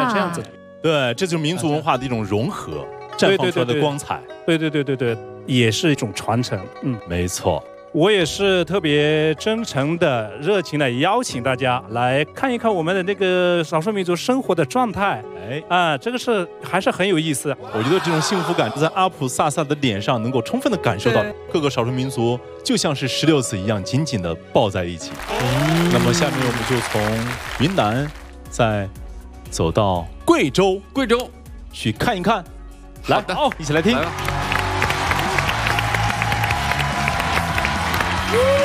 啊，这样子。 对，这就是民族文化的一种融合，绽放出来的光彩。 对，也是一种传承。 没错。 我也是特别真诚的、热情的邀请大家来看一看我们的那个少数民族生活的状态。这个是还是很有意思。 我觉得这种幸福感在阿普萨萨的脸上能够充分的感受到，各个少数民族就像是石榴籽一样紧紧的抱在一起。那么下面我们就从云南再走到贵州去看一看。来，一起来听。 来